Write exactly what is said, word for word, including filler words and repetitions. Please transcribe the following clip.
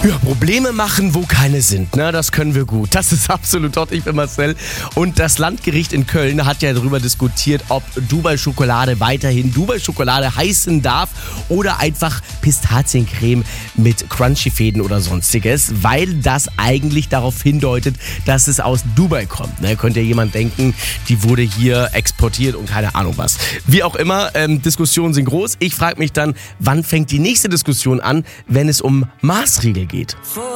Ja, Probleme machen, wo keine sind, ne? Das können wir gut. Das ist absolut dort. Ich bin Marcel. Und das Landgericht in Köln hat ja darüber diskutiert, ob Dubai-Schokolade weiterhin Dubai-Schokolade heißen darf oder einfach Pistaziencreme mit Crunchy-Fäden oder sonstiges, weil das eigentlich darauf hindeutet, dass es aus Dubai kommt. Ne? Könnte ja jemand denken, die wurde hier exportiert und keine Ahnung was. Wie auch immer, ähm, Diskussionen sind groß. Ich frage mich dann, wann fängt die nächste Diskussion an, wenn es um Maßregel geht?